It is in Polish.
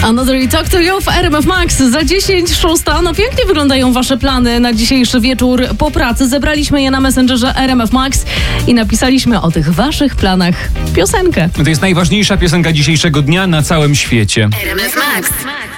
Another Talk to You w RMF Max za 10:06. No pięknie wyglądają wasze plany na dzisiejszy wieczór po pracy. Zebraliśmy je na Messengerze RMF Max i napisaliśmy o tych waszych planach piosenkę. To jest najważniejsza piosenka dzisiejszego dnia na całym świecie. RMF Max.